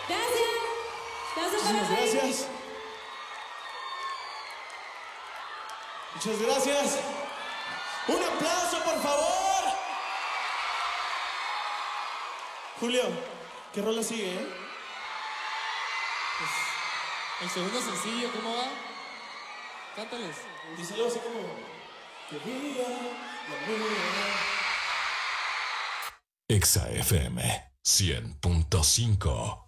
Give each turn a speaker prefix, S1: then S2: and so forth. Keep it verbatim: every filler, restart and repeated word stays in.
S1: Gracias.
S2: Muchísimas gracias. Muchas gracias. Un aplauso, por favor. Julio, ¿qué rola sigue, eh?
S3: Pues, el segundo sencillo, ¿cómo va? Cántales.
S2: Díselo así como... Que viva la vida.
S4: Exa F M cien punto cinco.